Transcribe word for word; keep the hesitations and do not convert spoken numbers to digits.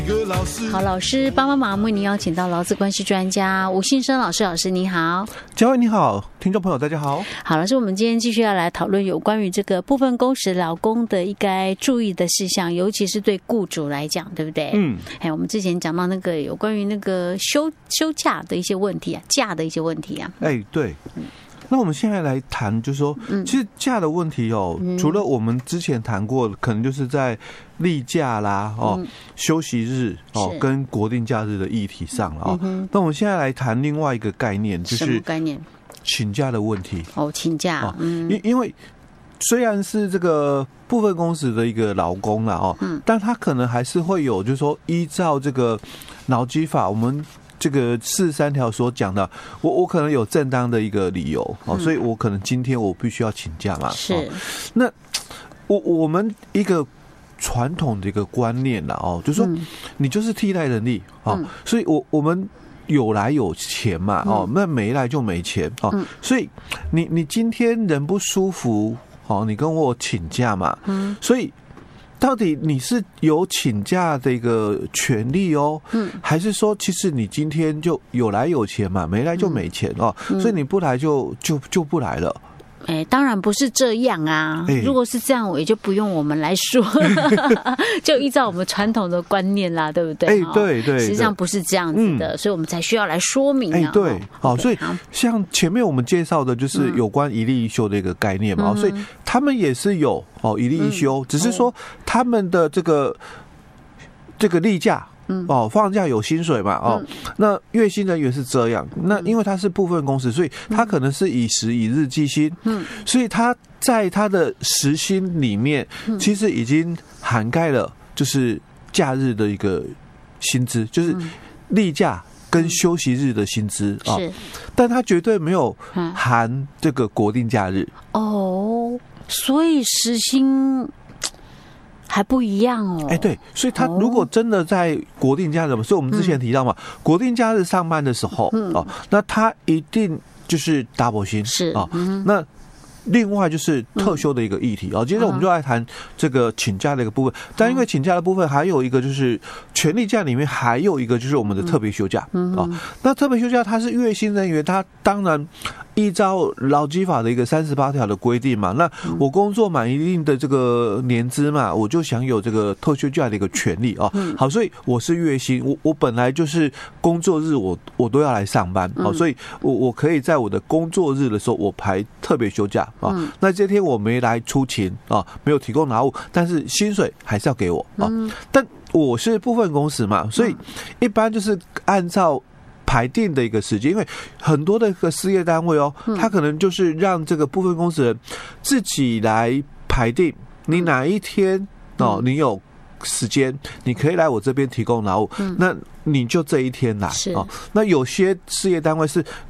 好，老师帮帮忙，为您邀请到劳资关系专家吴信生老师。老师你好。 嘉惠你好，听众朋友大家好。 好，老师，我们今天继续要来讨论有关于这个部分工时劳工的应该注意的事项，尤其是对雇主来讲，对不对？嗯，哎，我们之前讲到那个有关于那个休休假的一些问题啊，假的一些问题啊。 哎，对。嗯，那我们现在来谈，就是说，其实假的问题哦，嗯、除了我们之前谈过，可能就是在例假啦、哦、嗯、休息日哦跟国定假日的议题上了哦。嗯、那我们现在来谈另外一个概念，就是什么概念？ 请假的问题。 哦，请假。哦、嗯， 因因为虽然是这个部分工时的一个劳工啦哦，嗯，但他可能还是会有，就是说依照这个劳基法，我们这个四十三条所讲的，我我可能有正当的一个理由哦，所以我可能今天我必须要请假嘛。 是， 哦、那我我们一个传统的一个观念啦哦，就是说你就是替代人力哦，嗯、所以我我们有来有钱嘛哦，那没来就没钱哦，嗯、所以你你今天人不舒服哦，你跟我请假嘛，嗯，所以。到底你是有请假的一个权利哦，嗯，还是说其实你今天就有来有钱嘛，没来就没钱哦，嗯、所以你不来就就就不来了。 哎、欸，当然不是这样啊！欸、如果是这样，我也就不用我们来说，就依照我们传统的观念啦，对不对？ 哎、欸，对对， 实际上不是这样子的，嗯、所以我们才需要来说明啊。哎、 欸，对，好，所以像前面我们介绍的，就是有关一例一休的一个概念嘛，嗯、所以他们也是有哦一例一休，嗯、只是说他们的这个这个例假。哦，放假有薪水嘛？哦，嗯、那月薪人员是这样。那因为他是部分工时，所以他可能是以时以日计薪。嗯，所以他在他的时薪里面，其实已经涵盖了就是假日的一个薪资，就是例假跟休息日的薪资啊。是，但他绝对没有含这个国定假日。 哦，所以时薪。还不一样哦， 哎，对，所以他如果真的在国定假日，所以我们之前提到嘛，嗯、国定假日上班的时候，嗯、哦，那他一定就是 double 薪是啊，哦嗯、那。另外就是特休的一个议题啊，接着我们就来谈这个请假的一个部分。但因为请假的部分还有一个就是权利假里面还有一个就是我们的特别休假啊。那特别休假它是月薪人员，他当然依照劳基法的一个三十八条的规定嘛。那我工作满一定的这个年资嘛，我就享有这个特休假的一个权利啊。好，所以我是月薪，我我本来就是工作日我我都要来上班，好，所以我我可以在我的工作日的时候我排特别休假。啊，嗯、那这天我没来出勤啊，没有提供劳务，但是薪水还是要给我啊。嗯、但我是部分工时嘛，所以一般就是按照排定的一个时间，因为很多的一个事业单位哦，嗯、他可能就是让这个部分工时人自己来排定，你哪一天哦，你有时间，你可以来我这边提供劳务，嗯、那你就这一天来啊。那有些事业单位是。